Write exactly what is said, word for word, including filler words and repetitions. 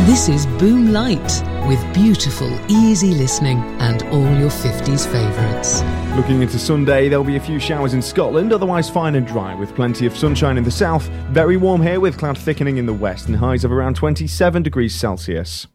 This is Boom Light, with beautiful, easy listening and all your fifties favourites. Looking into Sunday, there'll be a few showers in Scotland, otherwise fine and dry, with plenty of sunshine in the south. Very warm here with cloud thickening in the west and highs of around twenty-seven degrees Celsius.